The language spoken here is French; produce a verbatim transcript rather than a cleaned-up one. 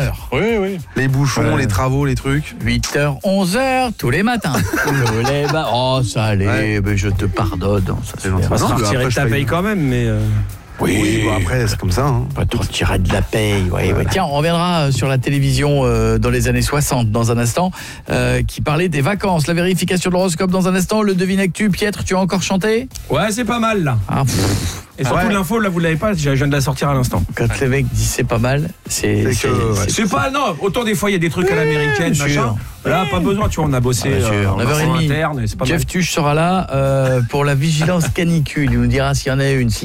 heures. Oui, oui. Les bouchons, Ouais. les travaux, les trucs. huit heures, onze heures, tous les matins. Tous les ba- Oh, ça allait, Ouais. mais je te pardonne. Ça C'est se gentil. fait. On va se Non, faire mais retirer après, de je ta paye. paye quand même, mais... euh, Oui, bon, après, c'est comme ça. Hein. Pas trop tirer de la paye. Ouais, ouais. Tiens, on reviendra sur la télévision euh, dans les années soixante dans un instant, euh, qui parlait des vacances. La vérification de l'horoscope dans un instant. Le devine actu. Pietre, tu as encore chanté? Ouais, c'est pas mal, là. Ah, pff, Et surtout Ouais. l'info, là, vous l'avez pas, je viens de la sortir à l'instant. quand les mecs disent c'est pas mal, c'est... C'est que, ouais. C'est pas, non, autant des fois, il y a des trucs à l'américaine, sûr. machin. Là, pas besoin, tu vois, on a bossé Ah, sûr. euh, en neuf heures info trente. interne, et c'est pas mal. Jeff Tuche sera là euh, pour la vigilance canicule. Il nous dira s'il y en a une.